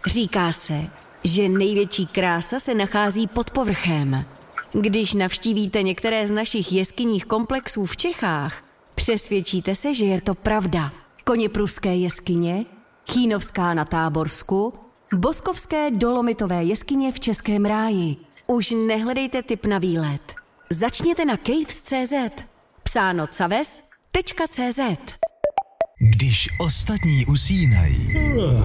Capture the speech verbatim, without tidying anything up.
Říká se, že největší krása se nachází pod povrchem. Když navštívíte některé z našich jeskyních komplexů v Čechách, přesvědčíte se, že je to pravda. Koněpruské jeskyně, Chýnovská na Táborsku, Boskovské dolomitové jeskyně v Českém ráji. Už nehledejte tip na výlet. Začněte na caves tečka cé zet. Psáno caves tečka cé zet. Když ostatní usínají,